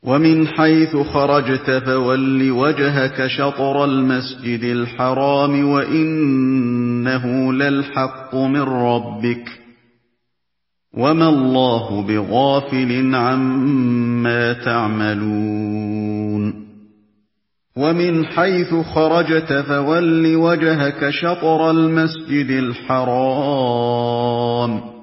وَمِنْ حَيْثُ خَرَجْتَ فَوَلِّ وَجْهَكَ شَطْرَ الْمَسْجِدِ الْحَرَامِ وَإِنَّهُ لَلْحَقُّ مِنْ رَبِّكَ وَمَا اللَّهُ بِغَافِلٍ عَمَّا تَعْمَلُونَ وَمِنْ حَيْثُ خَرَجْتَ فَوَلِّ وَجْهَكَ شَطْرَ الْمَسْجِدِ الْحَرَامِ